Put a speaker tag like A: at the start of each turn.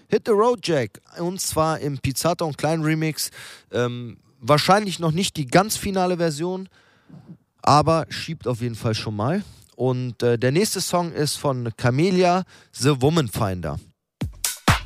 A: Hit the Road Jack, und zwar im Pizzata und Klein Remix. Wahrscheinlich noch nicht die ganz finale Version, aber schiebt auf jeden Fall schon mal. Und der nächste Song ist von Camelia, The Woman Finder.